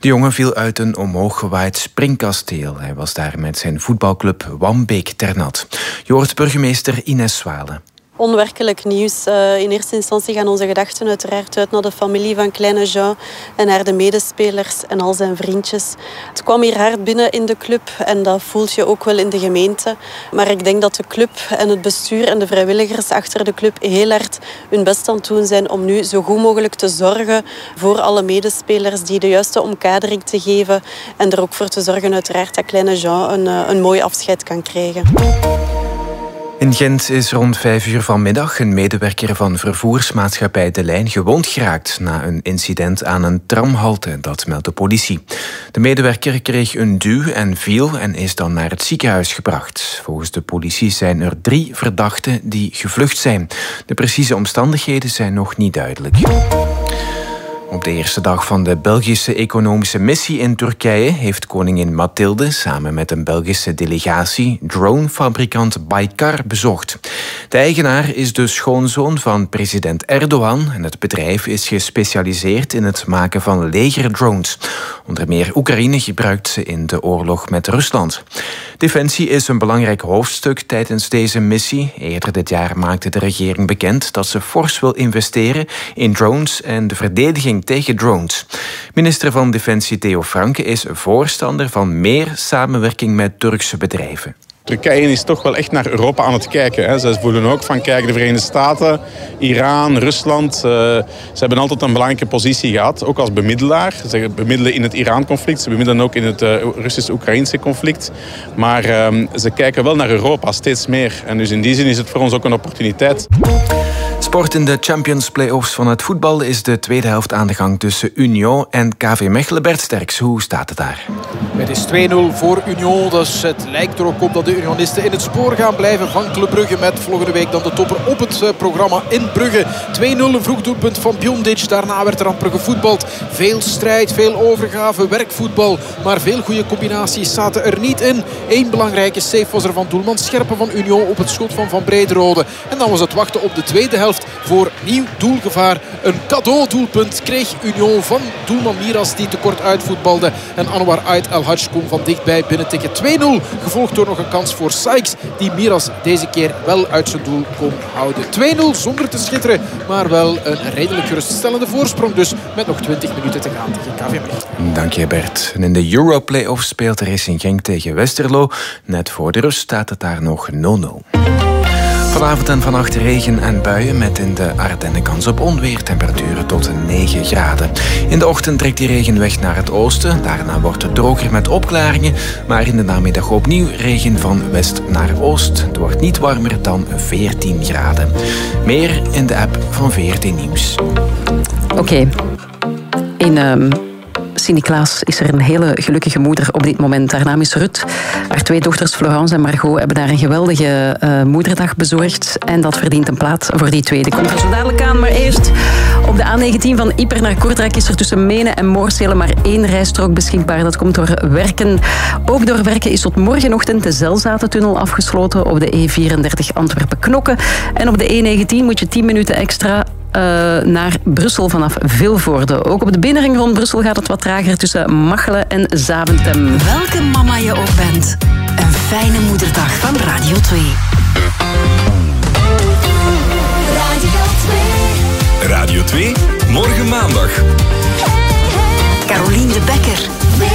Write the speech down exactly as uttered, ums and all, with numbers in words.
De jongen viel uit een omhoog gewaaid springkasteel. Hij was daar met zijn voetbalclub Wambeek ter nat. Je hoort burgemeester Ines Swalen. Onwerkelijk nieuws. Uh, in eerste instantie gaan onze gedachten uiteraard uit naar de familie van kleine Jean en naar de medespelers en al zijn vriendjes. Het kwam hier hard binnen in de club en dat voelt je ook wel in de gemeente. Maar ik denk dat de club en het bestuur en de vrijwilligers achter de club heel hard hun best aan het doen zijn om nu zo goed mogelijk te zorgen voor alle medespelers, die de juiste omkadering te geven en er ook voor te zorgen uiteraard dat kleine Jean een, een mooi afscheid kan krijgen. In Gent is rond vijf uur vanmiddag een medewerker van vervoersmaatschappij De Lijn gewond geraakt na een incident aan een tramhalte, dat meldt de politie. De medewerker kreeg een duw en viel en is dan naar het ziekenhuis gebracht. Volgens de politie zijn er drie verdachten die gevlucht zijn. De precieze omstandigheden zijn nog niet duidelijk. Op de eerste dag van de Belgische economische missie in Turkije heeft koningin Mathilde samen met een Belgische delegatie dronefabrikant Baykar bezocht. De eigenaar is de schoonzoon van president Erdogan en het bedrijf is gespecialiseerd in het maken van legerdrones. Onder meer Oekraïne gebruikt ze in de oorlog met Rusland. Defensie is een belangrijk hoofdstuk tijdens deze missie. Eerder dit jaar maakte de regering bekend dat ze fors wil investeren in drones en de verdediging tegen drones. Minister van Defensie Theo Franke is voorstander van meer samenwerking met Turkse bedrijven. Turkije is toch wel echt naar Europa aan het kijken. Hè. Ze voelen ook van, kijk, de Verenigde Staten, Iran, Rusland. Uh, ze hebben altijd een belangrijke positie gehad, ook als bemiddelaar. Ze bemiddelen in het Iran-conflict, ze bemiddelen ook in het uh, Russisch-Oekraïnse conflict. Maar uh, ze kijken wel naar Europa, steeds meer. En dus in die zin is het voor ons ook een opportuniteit. Sport in de Champions Play-offs van het voetbal is de tweede helft aan de gang tussen Union en K V Mechelen. Bert Sterks, hoe staat het daar? Het is twee nul voor Union, dus het lijkt er ook op dat de Unionisten in het spoor gaan blijven van Club Brugge met volgende week dan de topper op het programma in Brugge. twee nul, een vroeg doelpunt van Bjondic. Daarna werd er aan Brugge voetbald. Veel strijd, veel overgave, werkvoetbal, maar veel goede combinaties zaten er niet in. Eén belangrijke save was er van doelman Scherpen van Union op het schot van Van Brederode. En dan was het wachten op de tweede helft voor nieuw doelgevaar. Een cadeau-doelpunt kreeg Union van doelman Miras, die tekort uitvoetbalde. En Anwar Ait El Hadj kon van dichtbij binnentikken. twee nul, gevolgd door nog een kans voor Sykes, die Miras deze keer wel uit zijn doel kon houden. twee nul zonder te schitteren, maar wel een redelijk geruststellende voorsprong. Dus met nog twintig minuten te gaan tegen K V Mechelen. Dank je, Bert. En in de Euro-playoffs speelt Racing Genk tegen Westerlo. Net voor de rust staat het daar nog nul nul. Vanavond en vannacht regen en buien met in de Ardennen kans op onweer. Temperaturen tot negen graden. In de ochtend trekt die regen weg naar het oosten. Daarna wordt het droger met opklaringen. Maar in de namiddag opnieuw regen van west naar oost. Het wordt niet warmer dan veertien graden. Meer in de app van V R T Nieuws. Oké. Okay. In... Um... Sint-Niklaas is er een hele gelukkige moeder op dit moment. Haar naam is Rut. Haar twee dochters Florence en Margot hebben daar een geweldige uh, moederdag bezorgd. En dat verdient een plaats voor die twee. Dat komt er zo dadelijk aan. Maar eerst op de A negentien van Ieper naar Kortrijk is er tussen Menen en Moorsele maar één rijstrook beschikbaar. Dat komt door Werken. Ook door Werken is tot morgenochtend de Zelzatentunnel afgesloten op de E vierendertig Antwerpen-Knokke. En op de E negentien moet je tien minuten extra Uh, naar Brussel vanaf Vilvoorde. Ook op de binnenring rond Brussel gaat het wat trager tussen Machelen en Zaventem. Welke mama je ook bent, een fijne moederdag van Radio twee. Radio twee. Radio twee, morgen maandag.